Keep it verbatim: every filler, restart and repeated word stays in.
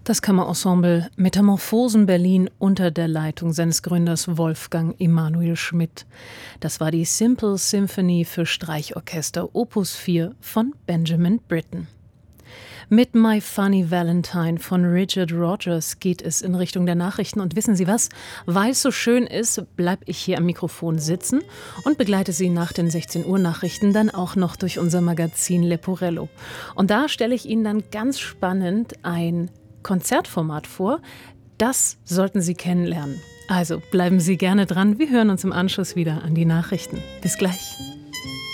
Das Kammerensemble Metamorphosen Berlin unter der Leitung seines Gründers Wolfgang Emanuel Schmidt. Das war die Simple Symphony für Streichorchester Opus vier von Benjamin Britten. Mit My Funny Valentine von Richard Rogers geht es in Richtung der Nachrichten. Und wissen Sie was? Weil es so schön ist, bleibe ich hier am Mikrofon sitzen und begleite Sie nach den sechzehn Uhr Nachrichten dann auch noch durch unser Magazin Leporello. Und da stelle ich Ihnen dann ganz spannend ein Konzertformat vor. Das sollten Sie kennenlernen. Also bleiben Sie gerne dran. Wir hören uns im Anschluss wieder an die Nachrichten. Bis gleich.